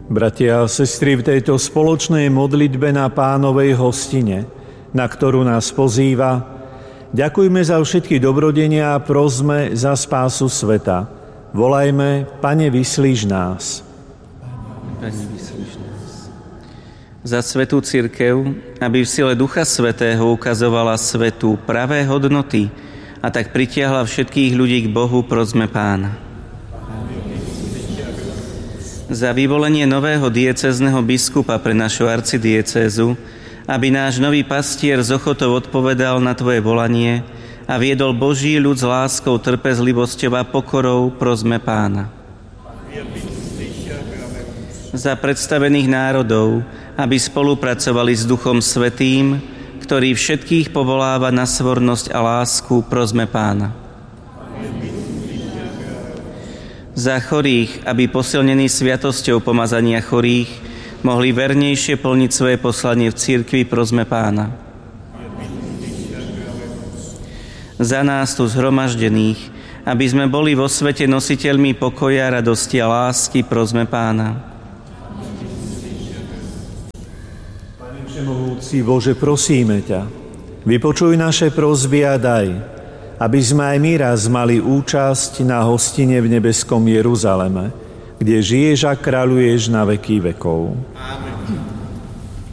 Bratia a sestry, v tejto spoločnej modlitbe na Pánovej hostine, na ktorú nás pozýva, ďakujme za všetky dobrodenia a prosme za spásu sveta. Volajme: Pane, vyslíš nás. Pane, vyslíš nás. Za svätú cirkev, aby v sile Ducha Svätého ukazovala svetu pravé hodnoty a tak pritiahla všetkých ľudí k Bohu, prosme Pána. Za vyvolenie nového diecézneho biskupa pre našu arcidiecézu, aby náš nový pastier z ochotou odpovedal na Tvoje volanie a viedol Boží ľud s láskou, trpezlivosťou a pokorou, prosme Pána. Za predstavených národov, aby spolupracovali s Duchom Svätým, ktorý všetkých povoláva na svornosť a lásku, prosme Pána. Za chorých, aby posilnení sviatosťou pomazania chorých mohli vernejšie plniť svoje poslanie v cirkvi, prosme Pána. Za nás tu zhromaždených, aby sme boli vo svete nositeľmi pokoja, radosti a lásky, prosme Pána. Pane všemohúci Bože, prosíme ťa, vypočuj naše prosby a daj, aby sme aj my raz mali účasť na hostine v nebeskom Jeruzaleme, kde žiješ a kráľuješ na veky vekov. Amen.